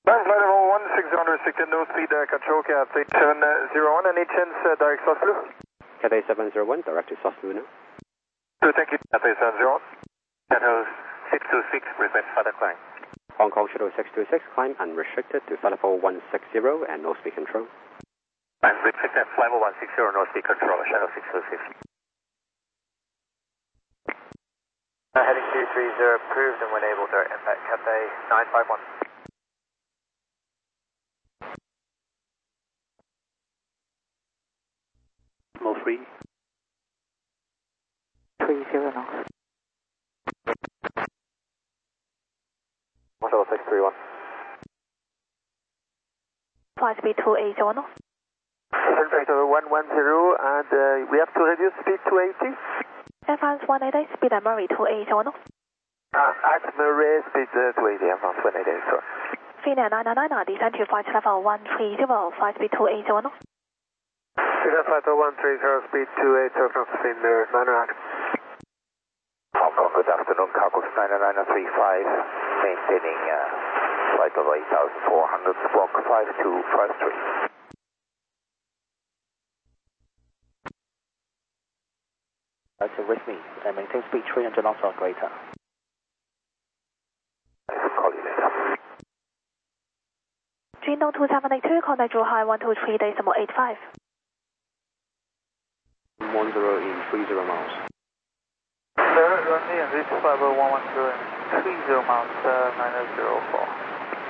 Flight level 160 restricted, no speed control, Cat 701, any chance direct source blue? Cat 701, direct to source blue now. So thank you, Cat 701. Shuttle 626, request further climb. Hong Kong Shuttle 626, climb unrestricted to flight level 160 and no speed control. Unrestricted, flight level 160, no speed control, Shuttle 626. Heading 230, approved and when able, direct impact, Cathay 951. Low 3. 30 knots. Shuttle 631. Flight speed 280 knots. Vector 110 and we have to reduce speed to 80. Air France 188, speed at Murray 280 knots. At Murray, speed 280, Air France 188, sorry. Finnair 999, descend to flight level 130, flight speed 280 knots. Finnair flight 130, speed 280 from Finnair 999. Hong Kong, good afternoon, Cargo 99935, maintaining flight level 8400, squawk 5253. With me, and maintain speed 300 knots or greater. I'll call you later. Gino 2782, contact Drew High 123.85. 10 in 30 miles. Sir, runway and reach level 110 and 30 miles, 904.